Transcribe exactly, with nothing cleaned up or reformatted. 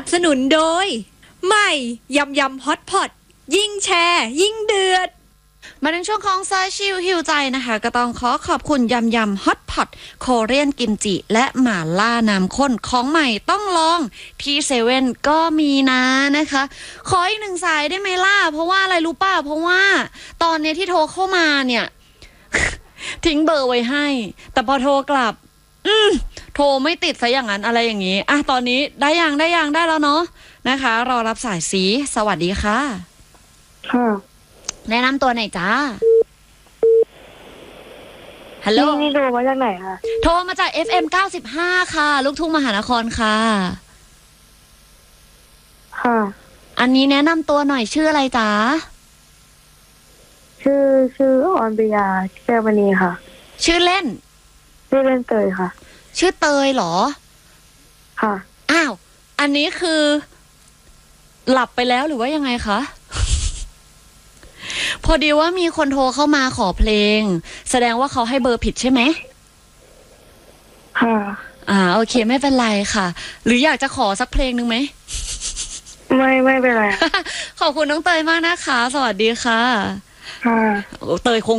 สนุนโดยใหม่ยำยำฮอตพอตยิ่งแชร์ยิ่งเดือดมาถึงช่วงของซอยชิลฮิวใจนะคะก็ต้องขอขอบคุณยำยำฮอตพอตโคเรียนกิมจิและหม่าล่าน้ำข้นของใหม่ต้องลองที่เซเว่นก็มีนะนะคะขออีกหนึ่งสายได้ไหมล่ะเพราะว่าอะไรรู้ป่ะเพราะว่าตอนนี้ที่โทรเข้ามาเนี่ย ทิ้งเบอร์ไว้ให้แต่พอโทรกลับอืมโทรไม่ติดซะอย่างนั้นอะไรอย่างนี้อ่ะตอนนี้ได้ยังได้ยังได้แล้วเนาะนะคะรอรับสายสีสวัสดีค่ะค่ะแนะนำตัวหน่อยจ้าฮัลโหลนี่ดูมาจากไหนคะโทรมาจาก เอฟ เอ็ม เก้าสิบห้า ค่ะลูกทุ่งมหานครค่ะค่ะอันนี้แนะนำตัวหน่อยชื่ออะไรจ๊ะชื่อชื่อออนปิยาแก้วมณีค่ะชื่อเล่นชื่อเล่นเตยค่ะชื่อเตยเหรอค่ะอ้าวอันนี้คือหลับไปแล้วหรือว่ายังไงคะ พอดีว่ามีคนโทรเข้ามาขอเพลงแสดงว่าเขาให้เบอร์ผิดใช่ไหมค่ะอ่าโอเคไม่เป็นไรค่ะหรืออยากจะขอสักเพลงหนึ่งไหมไม่ไม่เป็นไรขอบคุณน้องเตยมากนะคะสวัสดีค่ะค่ะเตยคง